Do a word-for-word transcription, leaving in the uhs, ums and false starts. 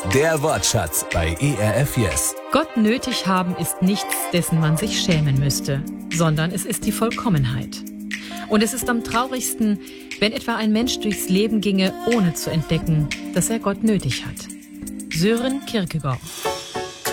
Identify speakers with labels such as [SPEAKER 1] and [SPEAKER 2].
[SPEAKER 1] Der Wortschatz bei E R F Yes.
[SPEAKER 2] Gott nötig haben ist nichts, dessen man sich schämen müsste, sondern es ist die Vollkommenheit. Und es ist am traurigsten, wenn etwa ein Mensch durchs Leben ginge, ohne zu entdecken, dass er Gott nötig hat. Søren Kierkegaard.